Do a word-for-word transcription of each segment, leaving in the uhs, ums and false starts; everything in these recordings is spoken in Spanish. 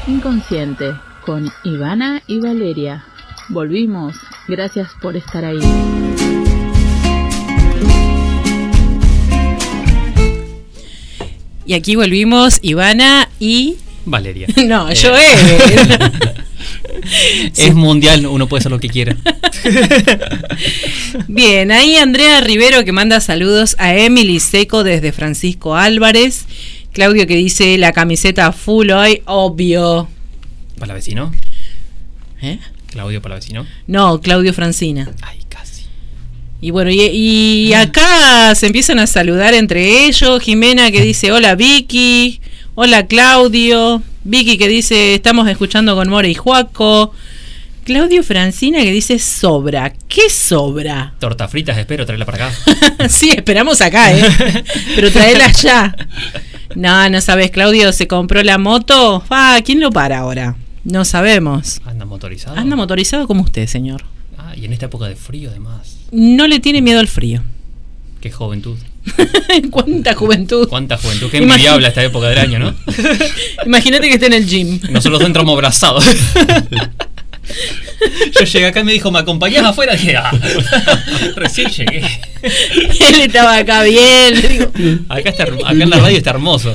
Inconsciente con Ivana y Valeria. Volvimos. Gracias por estar ahí. Y aquí volvimos Ivana y... Valeria. No, eh. Joel. Sí. Es mundial, uno puede hacer lo que quiera. Bien, ahí Andrea Rivero que manda saludos a Emily Seco desde Francisco Álvarez. Claudio que dice la camiseta full hoy, obvio. ¿Palavecino? ¿Eh? ¿Claudio Palavecino? No, Claudio Francina. Ay, casi. Y bueno, y, y acá se empiezan a saludar entre ellos. Jimena que dice hola Vicky, hola Claudio. Vicky que dice estamos escuchando con More y Juaco. Claudio Francina que dice sobra. ¿Qué sobra? Torta fritas, espero, traerla para acá. Sí, esperamos acá, ¿eh? Pero traerla ya. No, no sabes, Claudio se compró la moto. Ah, ¿quién lo para ahora? No sabemos. ¿Anda motorizado? Anda motorizado como usted, señor. Ah, y en esta época de frío, además. No le tiene miedo al frío. Qué juventud. ¿Cuánta juventud? ¿Cuánta juventud? Qué envidiable esta época del año, ¿no? Imagínate que esté en el gym. Nosotros entramos abrazados. Yo llegué acá y me dijo, ¿me acompañás afuera? Y dije, ah, recién llegué. Él estaba acá bien. Le digo. Acá, está, acá en la radio está hermoso.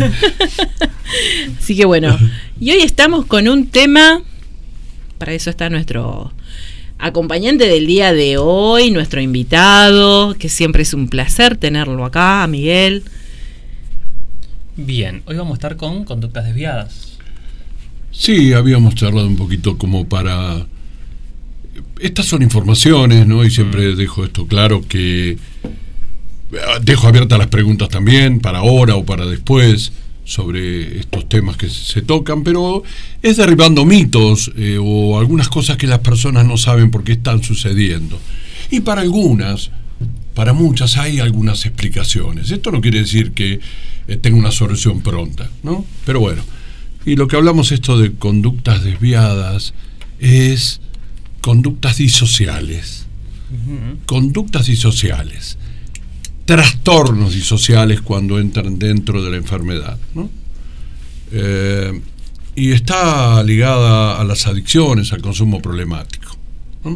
Así que bueno, y hoy estamos con un tema, para eso está nuestro acompañante del día de hoy, nuestro invitado, que siempre es un placer tenerlo acá, Miguel. Bien, hoy vamos a estar con conductas desviadas. Sí, habíamos charlado un poquito como para... Estas son informaciones, ¿no? Y siempre mm. dejo esto claro que... Dejo abiertas las preguntas también, para ahora o para después, sobre estos temas que se tocan, pero es derribando mitos eh, o algunas cosas que las personas no saben por qué están sucediendo. Y para algunas, para muchas hay algunas explicaciones. Esto no quiere decir que eh, tenga una solución pronta, ¿no? Pero bueno... Y lo que hablamos esto de conductas desviadas es conductas disociales. Uh-huh. Conductas disociales. Trastornos disociales cuando entran dentro de la enfermedad, ¿no? Eh, y está ligada a las adicciones, al consumo problemático, ¿no?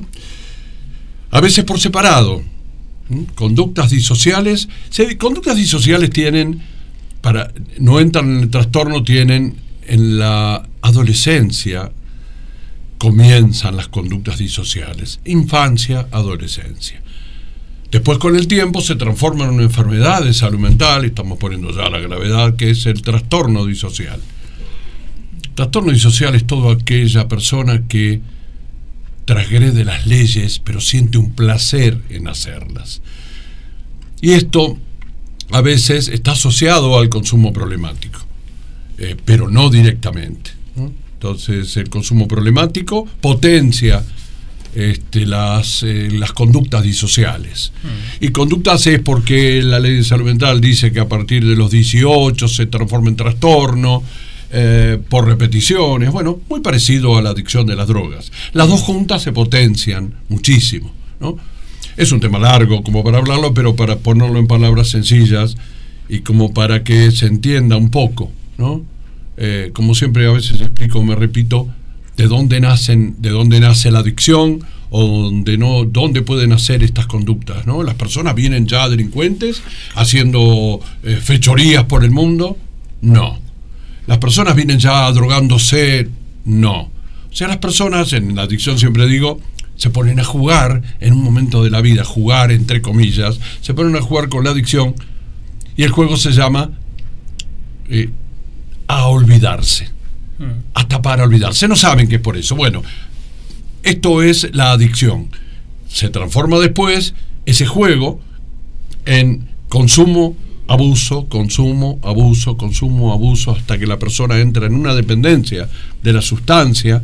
A veces por separado. ¿no? Conductas disociales. Se, conductas disociales tienen, para no entran en el trastorno, tienen... En la adolescencia comienzan las conductas disociales. Infancia, adolescencia. Después con el tiempo se transforman en una enfermedad de salud mental, y estamos poniendo ya la gravedad, que es el trastorno disocial. Trastorno disocial es toda aquella persona que transgrede las leyes, pero siente un placer en hacerlas. Y esto a veces está asociado al consumo problemático. Eh, pero no directamente, ¿no? Entonces el consumo problemático potencia este, las, eh, las conductas disociales. Mm. Y conductas es porque la ley de salud mental dice que a partir de los dieciocho se transforma en trastorno eh, por repeticiones. Bueno, muy parecido a la adicción de las drogas. Las dos juntas se potencian muchísimo, ¿no? Es un tema largo como para hablarlo, pero para ponerlo en palabras sencillas y como para que se entienda un poco, ¿no? Eh, como siempre a veces explico, me repito, de dónde nacen, de dónde nace la adicción o dónde no, dónde pueden nacer estas conductas, ¿no? Las personas vienen ya delincuentes haciendo eh, fechorías por el mundo, no. Las personas vienen ya drogándose, no. O sea, las personas en la adicción, siempre digo, se ponen a jugar en un momento de la vida, jugar entre comillas, se ponen a jugar con la adicción y el juego se llama eh, a olvidarse, mm. hasta para olvidarse, no saben que es por eso. Bueno, esto es la adicción. Se transforma después ese juego en consumo, abuso, consumo, abuso, consumo, abuso, hasta que la persona entra en una dependencia de la sustancia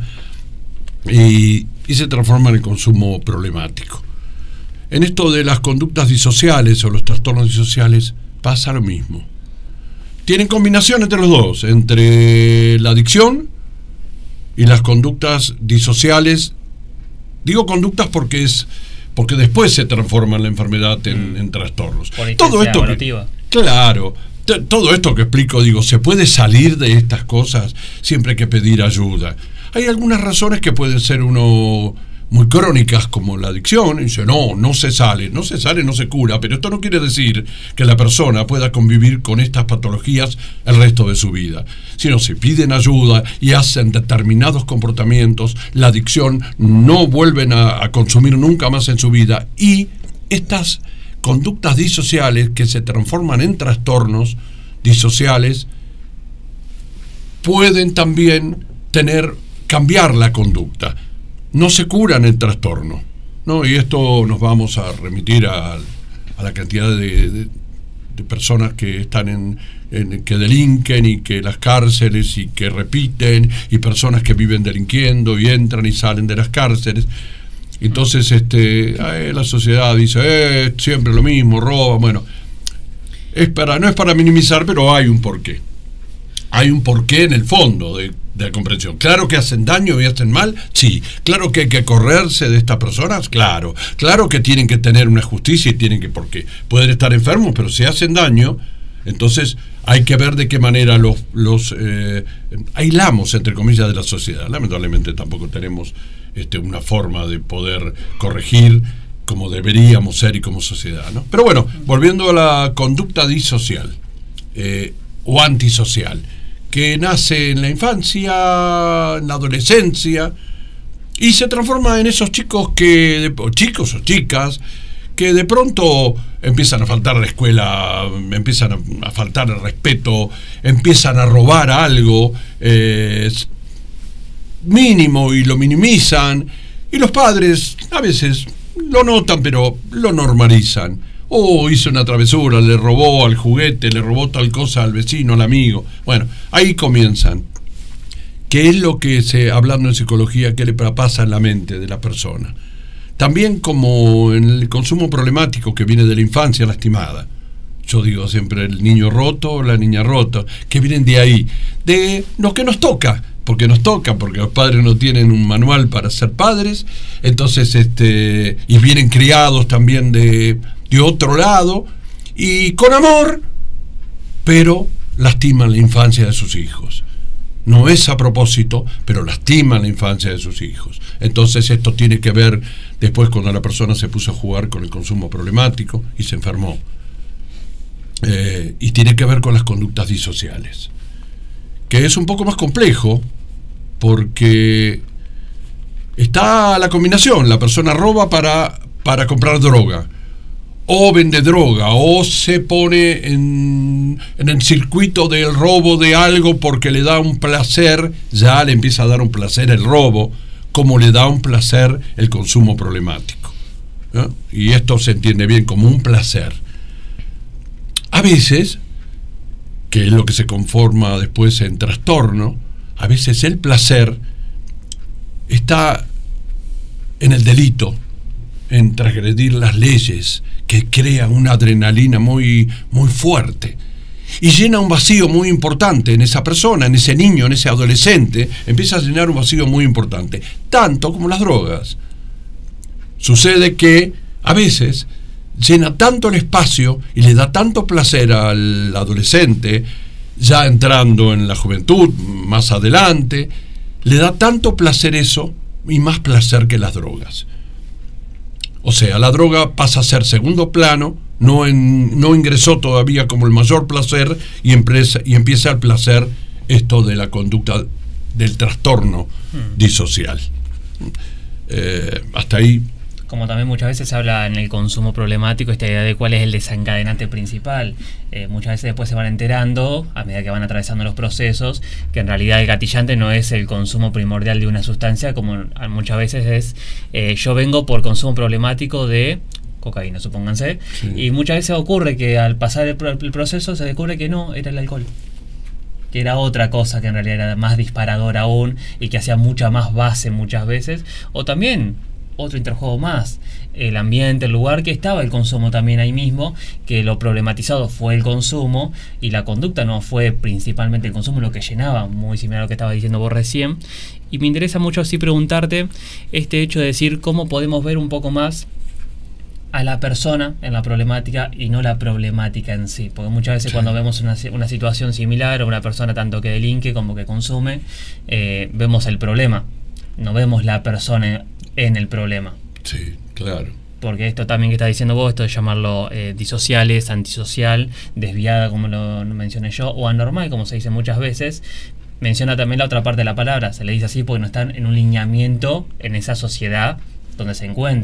y, y se transforma en el consumo problemático. En esto de las conductas disociales o los trastornos disociales pasa lo mismo. Tienen combinación entre los dos, entre la adicción y las conductas disociales. Digo conductas porque es porque después se transforma la enfermedad en, mm. en trastornos. Por todo esto evolutiva. Claro, t- todo esto que explico, digo, se puede salir de estas cosas, siempre hay que pedir ayuda. Hay algunas razones que pueden ser uno muy crónicas, como la adicción, y dice, no, no se sale, no se sale, no se cura, pero esto no quiere decir que la persona pueda convivir con estas patologías el resto de su vida, sino si piden ayuda y hacen determinados comportamientos, la adicción no vuelven a, a consumir nunca más en su vida, y estas conductas disociales que se transforman en trastornos disociales pueden también tener, cambiar la conducta. No se curan el trastorno, ¿no? Y esto nos vamos a remitir a, a la cantidad de, de, de personas que están en, en que delinquen y que las cárceles y que repiten, y personas que viven delinquiendo y entran y salen de las cárceles. Entonces este eh, la sociedad dice, eh, siempre lo mismo, roba. Bueno, es para, no es para minimizar, pero hay un porqué. Hay un porqué en el fondo de, de la comprensión. Claro que hacen daño y hacen mal, sí. Claro que hay que correrse de estas personas, claro. Claro que tienen que tener una justicia y tienen que, porque pueden estar enfermos, pero si hacen daño, entonces hay que ver de qué manera los, los eh, aislamos, entre comillas, de la sociedad. Lamentablemente tampoco tenemos este, una forma de poder corregir como deberíamos ser y como sociedad, ¿no? Pero bueno, volviendo a la conducta disocial eh, o antisocial, que nace en la infancia, en la adolescencia, y se transforma en esos chicos que, o chicos o chicas, que de pronto empiezan a faltar a la escuela, empiezan a, a faltar el respeto, empiezan a robar algo eh, mínimo y lo minimizan, y los padres a veces lo notan pero lo normalizan. Oh, hizo una travesura, le robó al juguete, le robó tal cosa al vecino, al amigo. Bueno, ahí comienzan. ¿Qué es lo que se, hablando en psicología, qué le pasa en la mente de la persona? También como en el consumo problemático que viene de la infancia lastimada. Yo digo siempre el niño roto, la niña rota, que vienen de ahí, de lo que nos toca, porque nos toca, porque los padres no tienen un manual para ser padres, entonces este y vienen criados también de, de otro lado, y con amor, pero lastiman la infancia de sus hijos. No es a propósito, pero lastiman la infancia de sus hijos. Entonces esto tiene que ver después cuando la persona se puso a jugar con el consumo problemático y se enfermó. Eh, y tiene que ver con las conductas disociales, que es un poco más complejo porque está la combinación, la persona roba para, para comprar droga, o vende droga, o se pone en, en el circuito del robo de algo porque le da un placer, ya le empieza a dar un placer el robo, como le da un placer el consumo problemático, ¿no? Y esto se entiende bien como un placer. A veces, que es lo que se conforma después en trastorno, a veces el placer está en el delito, en transgredir las leyes, que crea una adrenalina muy, muy fuerte y llena un vacío muy importante en esa persona, en ese niño, en ese adolescente. Empieza a llenar un vacío muy importante, tanto como las drogas. Sucede que a veces llena tanto el espacio y le da tanto placer al adolescente, ya entrando en la juventud, más adelante, le da tanto placer eso, y más placer que las drogas. O sea, la droga pasa a ser segundo plano, no, en, no ingresó todavía como el mayor placer, y, empresa, y empieza el placer, esto de la conducta del trastorno hmm. disocial. Eh, hasta ahí. Como también muchas veces se habla en el consumo problemático, esta idea de cuál es el desencadenante principal. Eh, muchas veces después se van enterando, a medida que van atravesando los procesos, que en realidad el gatillante no es el consumo primordial de una sustancia, como muchas veces es, eh, yo vengo por consumo problemático de cocaína, supónganse, sí. Y muchas veces ocurre que al pasar el, el proceso se descubre que no, era el alcohol, que era otra cosa que en realidad era más disparador aún y que hacía mucha más base muchas veces, o también otro interjuego más, el ambiente, el lugar que estaba el consumo también ahí mismo, que lo problematizado fue el consumo y la conducta no fue principalmente el consumo lo que llenaba, muy similar a lo que estaba diciendo vos recién. Y me interesa mucho así preguntarte este hecho de decir cómo podemos ver un poco más a la persona en la problemática y no la problemática en sí, porque muchas veces sí. cuando vemos una, una situación similar o una persona tanto que delinque como que consume, eh, vemos el problema, no vemos la persona en el problema. Sí, claro. Porque esto también que está diciendo vos, esto de llamarlo eh, disociales, antisocial, desviada como lo mencioné yo, o anormal como se dice muchas veces, menciona también la otra parte de la palabra, se le dice así porque no están en un lineamiento en esa sociedad donde se encuentra.